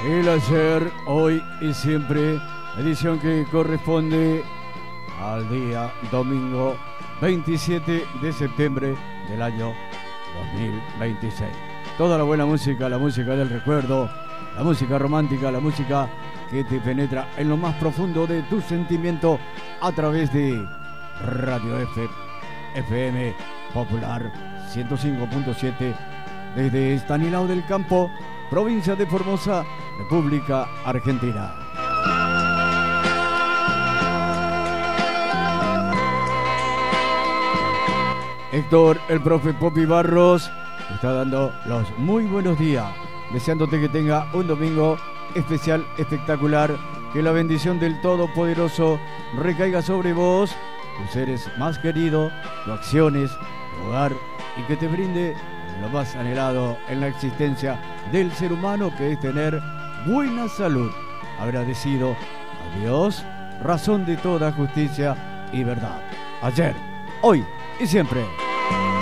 El ayer, hoy y siempre, edición que corresponde al día domingo 27 de septiembre del año 2026. Toda la buena música, la música del recuerdo, la música romántica, la música que te penetra en lo más profundo de tu sentimiento a través de Radio FM Popular 105.7 desde Estanislao del Campo, provincia de Formosa, República Argentina. Héctor, el profe Popi Barros, te está dando los muy buenos días, deseándote que tenga un domingo especial, espectacular, que la bendición del Todopoderoso recaiga sobre vos, tus seres más queridos, tus acciones, tu hogar, y que te brinde lo más anhelado en la existencia del ser humano, que es tener buena salud. Agradecido a Dios, razón de toda justicia y verdad. Ayer, hoy y siempre.